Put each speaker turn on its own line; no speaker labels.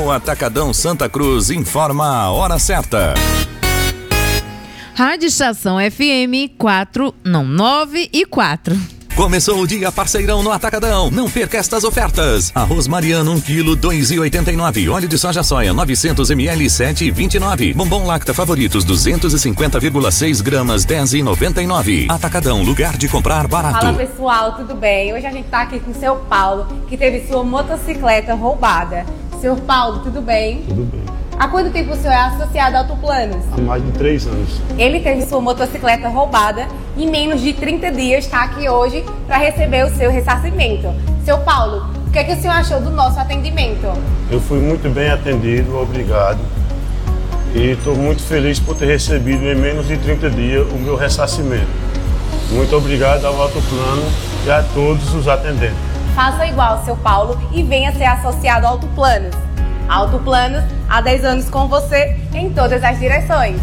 O Atacadão Santa Cruz informa a hora certa.
Rádio Estação FM 9 e 4.
Começou o dia parceirão no Atacadão. Não perca estas ofertas. Arroz Mariano 1 kg 2,89. Óleo de soja soia 900 ml 7,29. Bombom Lacta Favoritos 250,6 gramas 10,99. Atacadão, lugar de comprar barato.
Fala pessoal, tudo bem? Hoje a gente tá aqui com o seu Paulo, que teve sua motocicleta roubada. Senhor Paulo, tudo bem?
Tudo bem.
Há quanto tempo o senhor é associado a Autoplanos?
Há mais de 3 anos.
Ele teve sua motocicleta roubada e em menos de 30 dias está aqui hoje para receber o seu ressarcimento. Seu Paulo, o que é que o senhor achou do nosso atendimento?
Eu fui muito bem atendido, obrigado. E estou muito feliz por ter recebido em menos de 30 dias o meu ressarcimento. Muito obrigado ao Autoplano e a todos os atendentes.
Faça igual, seu Paulo, e venha ser associado ao Autoplanos. Autoplanos, há 10 anos com você em todas as direções.